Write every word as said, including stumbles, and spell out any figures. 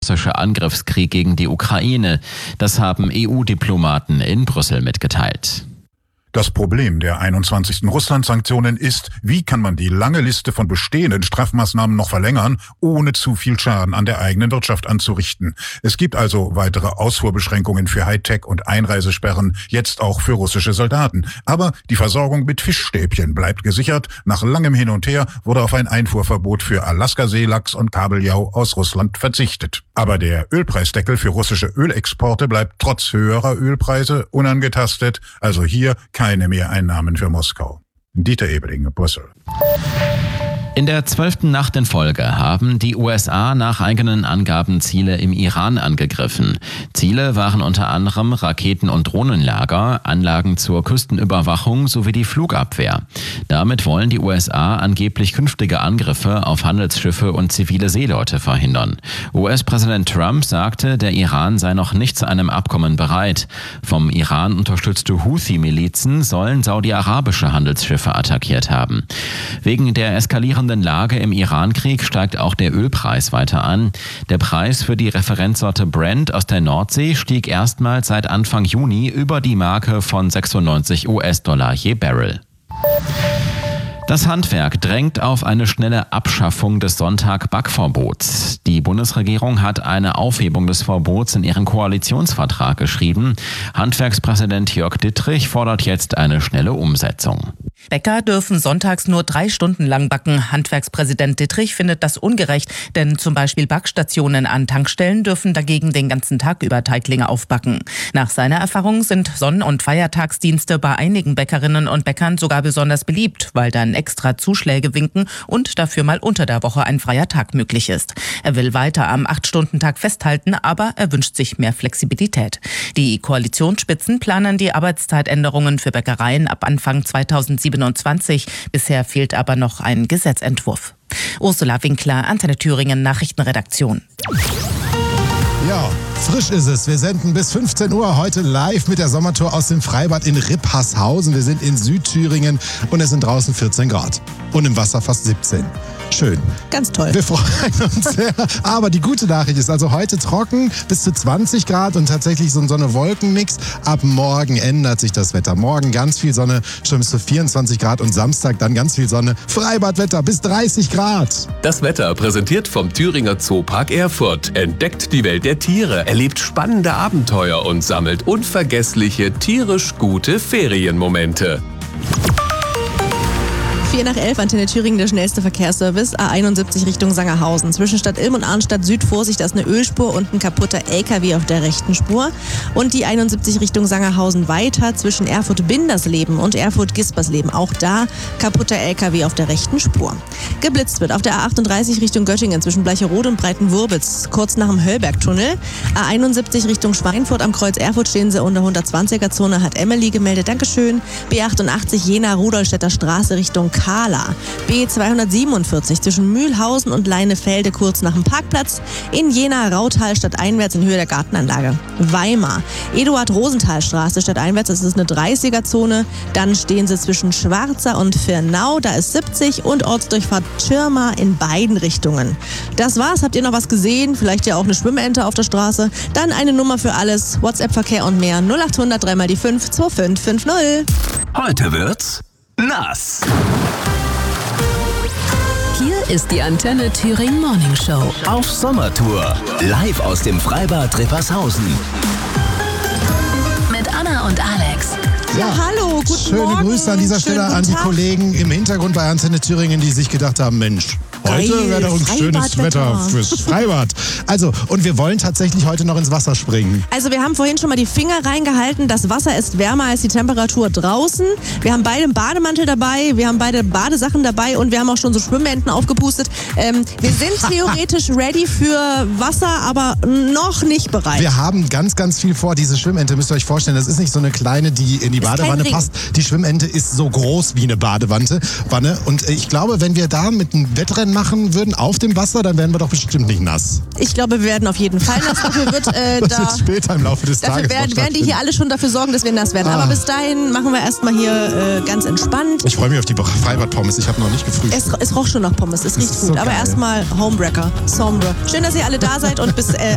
russische Angriffskrieg gegen die Ukraine. Das haben E U-Diplomaten in Brüssel mitgeteilt. Das Problem der einundzwanzigsten Russland-Sanktionen ist, wie kann man die lange Liste von bestehenden Strafmaßnahmen noch verlängern, ohne zu viel Schaden an der eigenen Wirtschaft anzurichten. Es gibt also weitere Ausfuhrbeschränkungen für Hightech und Einreisesperren, jetzt auch für russische Soldaten. Aber die Versorgung mit Fischstäbchen bleibt gesichert. Nach langem Hin und Her wurde auf ein Einfuhrverbot für Alaska-Seelachs und Kabeljau aus Russland verzichtet. Aber der Ölpreisdeckel für russische Ölexporte bleibt trotz höherer Ölpreise unangetastet. Also hier keine Mehreinnahmen für Moskau. Dieter Ebeling, Brüssel. In der zwölften Nacht in Folge haben die U S A nach eigenen Angaben Ziele im Iran angegriffen. Ziele waren unter anderem Raketen- und Drohnenlager, Anlagen zur Küstenüberwachung sowie die Flugabwehr. Damit wollen die U S A angeblich künftige Angriffe auf Handelsschiffe und zivile Seeleute verhindern. U S-Präsident Trump sagte, der Iran sei noch nicht zu einem Abkommen bereit. Vom Iran unterstützte Houthi-Milizen sollen saudi-arabische Handelsschiffe attackiert haben. Wegen der eskalierenden Lage im Iran-Krieg steigt auch der Ölpreis weiter an. Der Preis für die Referenzsorte Brent aus der Nordsee stieg erstmals seit Anfang Juni über die Marke von sechsundneunzig US-Dollar je Barrel. Das Handwerk drängt auf eine schnelle Abschaffung des Sonntag-Backverbots. Die Bundesregierung hat eine Aufhebung des Verbots in ihren Koalitionsvertrag geschrieben. Handwerkspräsident Jörg Dittrich fordert jetzt eine schnelle Umsetzung. Bäcker dürfen sonntags nur drei Stunden lang backen. Handwerkspräsident Dittrich findet das ungerecht, denn zum Beispiel Backstationen an Tankstellen dürfen dagegen den ganzen Tag über Teiglinge aufbacken. Nach seiner Erfahrung sind Sonn- und Feiertagsdienste bei einigen Bäckerinnen und Bäckern sogar besonders beliebt, weil dann extra Zuschläge winken und dafür mal unter der Woche ein freier Tag möglich ist. Er will weiter am acht-Stunden-Tag festhalten, aber er wünscht sich mehr Flexibilität. Die Koalitionsspitzen planen die Arbeitszeitänderungen für Bäckereien ab Anfang zweitausendsiebenundzwanzig. Bisher fehlt aber noch ein Gesetzentwurf. Ursula Winkler, Antenne Thüringen, Nachrichtenredaktion. Ja, frisch ist es. Wir senden bis fünfzehn Uhr heute live mit der Sommertour aus dem Freibad in Rippershausen. Wir sind in Südthüringen und es sind draußen vierzehn Grad und im Wasser fast siebzehn. Schön. Ganz toll. Wir freuen uns sehr. Aber die gute Nachricht ist also heute trocken bis zu zwanzig Grad und tatsächlich so eine Wolkennix. Ab morgen ändert sich das Wetter. Morgen ganz viel Sonne, schon bis zu vierundzwanzig Grad und Samstag dann ganz viel Sonne. Freibadwetter bis dreißig Grad. Das Wetter präsentiert vom Thüringer Zoopark Erfurt. Entdeckt die Welt der Tiere, erlebt spannende Abenteuer und sammelt unvergessliche, tierisch gute Ferienmomente. vier nach elf, Antenne Thüringen, der schnellste Verkehrsservice. A einundsiebzig Richtung Sangerhausen. Zwischen Stadt Ilm und Arnstadt Süd, Vorsicht, da ist eine Ölspur und ein kaputter L K W auf der rechten Spur. Und die einundsiebzig Richtung Sangerhausen weiter zwischen Erfurt-Bindersleben und Erfurt-Gispersleben. Auch da kaputter L K W auf der rechten Spur. Geblitzt wird auf der A achtunddreißig Richtung Göttingen zwischen Bleicherode und Breitenwurbitz, kurz nach dem Höllbergtunnel. A einundsiebzig Richtung Schweinfurt am Kreuz Erfurt stehen sie unter hundertzwanziger-Zone, hat Emily gemeldet. Dankeschön. B achtundachtzig Jena-Rudolstädter Straße Richtung Kala. B zweihundertsiebenundvierzig zwischen Mühlhausen und Leinefelde kurz nach dem Parkplatz. In Jena Rautal stadteinwärts in Höhe der Gartenanlage. Weimar. Eduard-Rosenthal-Straße stadteinwärts, das ist eine dreißiger-Zone. Dann stehen sie zwischen Schwarza und Firnau, da ist siebzig und Ortsdurchfahrt Schirma in beiden Richtungen. Das war's. Habt ihr noch was gesehen? Vielleicht ja auch eine Schwimmente auf der Straße? Dann eine Nummer für alles. WhatsApp-Verkehr und mehr. null achthundert drei mal die fünf zwei fünf fünf null. Heute wird's nass. Hier ist die Antenne Thüringen Morning Show. Auf Sommertour. Live aus dem Freibad Rippershausen. Mit Anna und Alex. Ja, hallo, guten Schöne Morgen. Grüße an dieser Schönen Stelle guten an die Tag. Kollegen im Hintergrund bei Antenne Thüringen, die sich gedacht haben, Mensch, heute Geil, wäre doch ein schönes Freibadwetter. Wetter fürs Freibad. Also, und wir wollen tatsächlich heute noch ins Wasser springen. Also wir haben vorhin schon mal die Finger reingehalten. Das Wasser ist wärmer als die Temperatur draußen. Wir haben beide einen Bademantel dabei, wir haben beide Badesachen dabei und wir haben auch schon so Schwimmenten aufgepustet. Ähm, wir sind theoretisch ready für Wasser, aber noch nicht bereit. Wir haben ganz, ganz viel vor. Diese Schwimmente, müsst ihr euch vorstellen, das ist nicht so eine kleine, die in die Ist kein Badewanne Ring. passt. Die Schwimmente ist so groß wie eine Badewanne. Wanne. Und äh, ich glaube, wenn wir da mit einem Wettrennen machen würden auf dem Wasser, dann wären wir doch bestimmt nicht nass. Ich glaube, wir werden auf jeden Fall nass. Dafür wird, äh, Das da, wird später im Laufe des dafür Tages werden, noch werden die hier alle schon dafür sorgen, dass wir nass werden. Ah. Aber bis dahin machen wir erstmal hier äh, ganz entspannt. Ich freue mich auf die Freibad-Pommes. Ich habe noch nicht gefrühstückt. Es, es roch schon nach Pommes, es riecht ist so gut. Aber geil. erstmal Homewrecker, Sombre. Schön, dass ihr alle da seid und bis äh,